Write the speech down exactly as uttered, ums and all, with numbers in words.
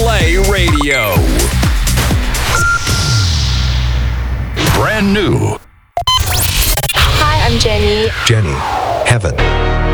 Play Radio. Brand new. Hi, I'm Jenny. Jenny, Heaven.